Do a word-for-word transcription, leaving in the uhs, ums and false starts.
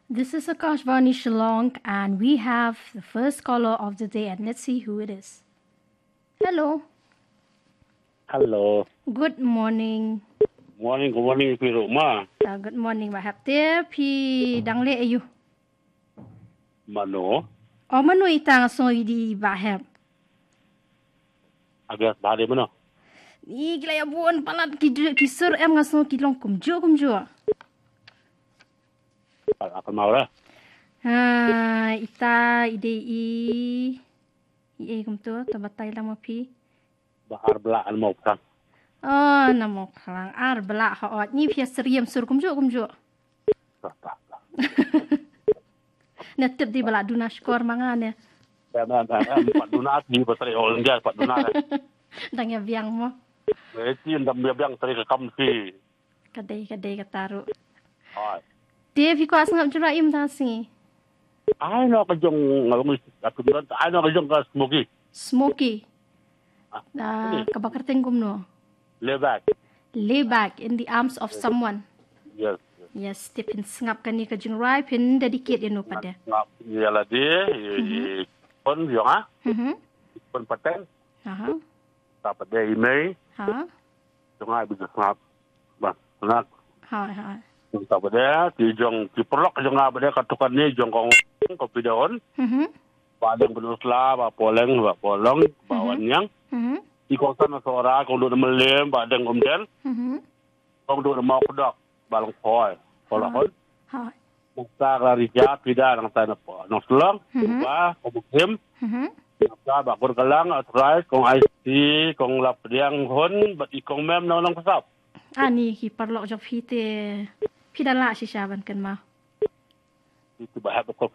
This is Akashvani Shillong, and we have the first caller of the day, and let's see who it is. Hello. Hello. Good morning. Morning, good morning, Pi Roma. Uh, good morning, Wahab. Te pi dangle ayu. Mano, O manu itang so di Wahab. agak bahari mana? Ni gila ya buon palat ki kisur em ngaso ki long kumjo kumjo. Akan mau lah. Ha, ita ide i i kumto tabatay lang mapi. Bahar belaan mau kan? Oh, namo klang ar bela haot ni pia seriem sur kumjo kumjo. Tak tak. Netep di bela duna skor mangane. Dan dan dan Pak Dunat di pasal orang dia Pak Dunat. Dang ya biang mo. Mesti ndam dia biang tadi rekam si. Kadai kadai kataru. Hai. Dia fi ko asngap jura im tasi. Ai no kejong ngalamu aku bilang ai no kejong ke smoky. Smoky. Ah, Uh, kabakar tengkum no. Lebat. Lay back in the arms of someone. Yes. Yes, tipin sngap kani ka jing rai pin dedicate yano pada. Ngap ya lah dia, pun yang ah, Mhm. pun paten, Aha. dapat dia email, Ha. jangan bisa ngap, bah, nak Ha ha. dapat dia, di jong di perlok jangan apa dia katukan ni jong kong kopi daun. Mhm. Padang penusla, ba poleng, ba polong, bawan yang. Mhm. Di kawasan Nasora, kong duduk melem, badang umden, Mhm. kong duduk mau kedok, balang poi. Kalau kon, Ha. mukta larija, tidak nang tanah po. Nang selang, Mhm. ba, kong bukim, Mhm. mukta bakur galang, atrai, kong I C, kong lap diang hon, bat ikong mem nang nang pasap. Ani ki parlok job hite. Pidala si Shaban kan ma. Itu bahaya kong